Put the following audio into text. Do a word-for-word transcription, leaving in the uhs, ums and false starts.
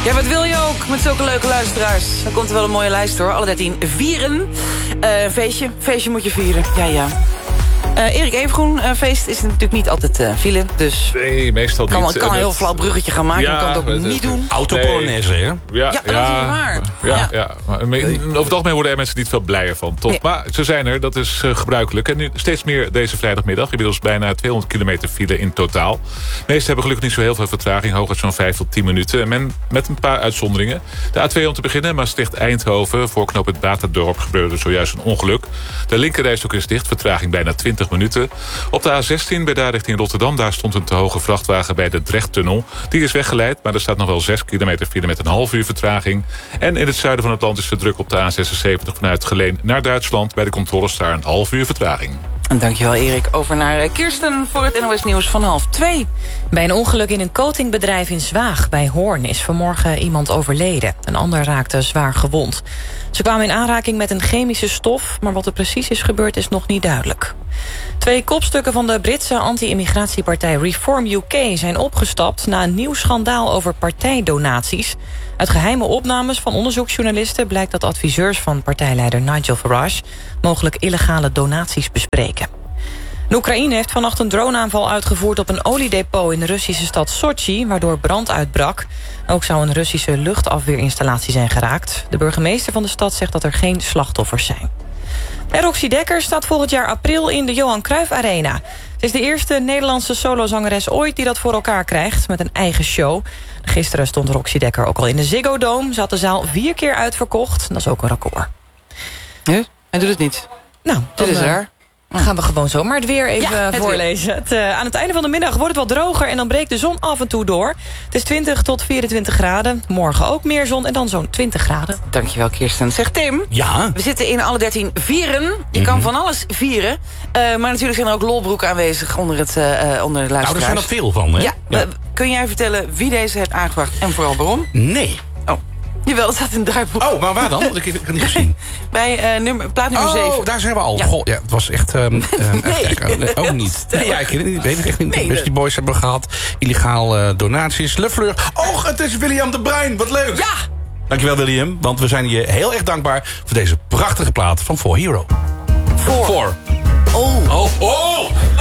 Ja, wat wil je ook met zulke leuke luisteraars? Dan komt er wel een mooie lijst hoor. Alle dertien vieren. Uh, feestje. Feestje moet je vieren. Ja, ja. Uh, Erik Evengroen, uh, feest is natuurlijk niet altijd uh, file. Dus nee, meestal kan, niet. Ik kan een heel flauw bruggetje gaan maken. Ja, ik kan het ook niet doen. Autopolonaise, hè? Ja, ja, ja, dat is waar. Ja, ja. ja. Maar over het algemeen worden er mensen niet veel blijer van. Toch? Nee. Maar ze zijn er, dat is uh, gebruikelijk. En nu steeds meer deze vrijdagmiddag. Inmiddels bijna tweehonderd kilometer file in totaal. De meeste hebben gelukkig niet zo heel veel vertraging. Hooguit zo'n vijf tot tien minuten. En men, met een paar uitzonderingen. De A twee om te beginnen, Maastricht-Eindhoven. Voor knoop het Baterdorp gebeurde zojuist een ongeluk. De linkerrijstok is dicht, vertraging bijna twintig minuten. Op de A zestien bij daar richting Rotterdam, daar stond een te hoge vrachtwagen bij de Drechttunnel. Die is weggeleid, maar er staat nog wel zes kilometer file met een half uur vertraging. En in het zuiden van het land is de druk op de A zesenzeventig vanuit Geleen naar Duitsland. Bij de controles daar een half uur vertraging. Dankjewel Erik. Over naar Kirsten voor het N O S Nieuws van half twee. Bij een ongeluk in een coatingbedrijf in Zwaag bij Hoorn is vanmorgen iemand overleden. Een ander raakte zwaar gewond. Ze kwamen in aanraking met een chemische stof, maar wat er precies is gebeurd is nog niet duidelijk. Twee kopstukken van de Britse anti-immigratiepartij Reform U K zijn opgestapt na een nieuw schandaal over partijdonaties. Uit geheime opnames van onderzoeksjournalisten blijkt dat adviseurs van partijleider Nigel Farage mogelijk illegale donaties bespreken. De Oekraïne heeft vannacht een droneaanval uitgevoerd op een oliedepot in de Russische stad Sochi, waardoor brand uitbrak. Ook zou een Russische luchtafweerinstallatie zijn geraakt. De burgemeester van de stad zegt dat er geen slachtoffers zijn. En Roxy Dekker staat volgend jaar april in de Johan Cruijff Arena. Ze is de eerste Nederlandse solozangeres ooit die dat voor elkaar krijgt met een eigen show. Gisteren stond Roxy Dekker ook al in de Ziggo Dome. Ze had de zaal vier keer uitverkocht. Dat is ook een record. Ja, hij doet het niet. Nou, dit is raar. Dan gaan we gewoon zomaar het weer even ja, het voorlezen. Het, uh, aan het einde van de middag wordt het wat droger en dan breekt de zon af en toe door. Het is twintig tot vierentwintig graden. Morgen ook meer zon en dan zo'n twintig graden. Dankjewel Kirsten. Zeg Tim, ja? We zitten in alle dertien vieren. Je mm-hmm. kan van alles vieren. Uh, maar natuurlijk zijn er ook lolbroeken aanwezig onder, het, uh, onder de luisteraars. Nou, er zijn er veel van, hè? Ja. Ja. Uh, kun jij vertellen wie deze heeft aangebracht en vooral waarom? Nee. Oh. Jawel, dat staat in het draaiboek. Oh, maar waar dan? Want ik heb het niet gezien. Bij uh, nummer, plaat nummer oh, zeven. Oh, daar zijn we al. Ja. Goh, ja, het was echt... Um, um, nee. even kijken. Ook niet. Nee, ja, ik weet het niet. Weet het echt niet. Nee, Rusty Boys hebben we gehad. Illegaal uh, donaties. Le Fleur. Oh, het is William de Bruin. Wat leuk. Ja. Dankjewel, William. Want we zijn je heel erg dankbaar voor deze prachtige plaat van four Hero. four four Oh. Oh, oh.